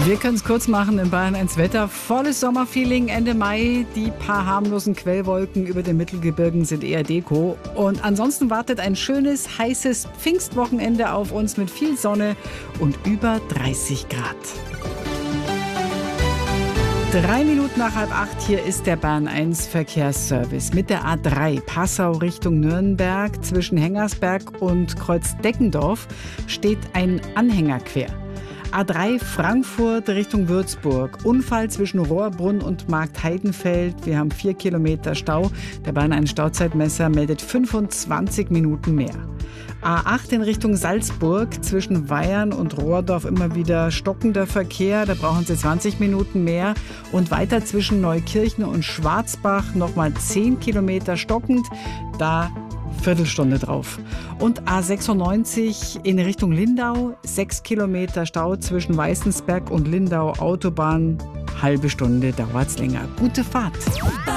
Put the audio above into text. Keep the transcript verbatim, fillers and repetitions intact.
Wir können es kurz machen in Bayern eins Wetter. Volles Sommerfeeling Ende Mai. Die paar harmlosen Quellwolken über den Mittelgebirgen sind eher Deko. Und ansonsten wartet ein schönes, heißes Pfingstwochenende auf uns mit viel Sonne und über dreißig Grad. Drei Minuten nach halb acht, hier ist der Bayern eins Verkehrsservice. Mit der A drei Passau Richtung Nürnberg zwischen Hengersberg und Kreuz-Deckendorf steht ein Anhänger quer. A drei Frankfurt Richtung Würzburg. Unfall zwischen Rohrbrunn und Marktheidenfeld. Wir haben vier Kilometer Stau. Der Bayern eins Stauzeitmesser meldet fünfundzwanzig Minuten mehr. A acht in Richtung Salzburg zwischen Weyern und Rohrdorf immer wieder stockender Verkehr. Da brauchen Sie zwanzig Minuten mehr. Und weiter zwischen Neukirchen und Schwarzbach nochmal zehn Kilometer stockend. Da Viertelstunde drauf. Und A sechsundneunzig in Richtung Lindau, sechs Kilometer Stau zwischen Weißensberg und Lindau Autobahn. Halbe Stunde dauert's länger. Gute Fahrt.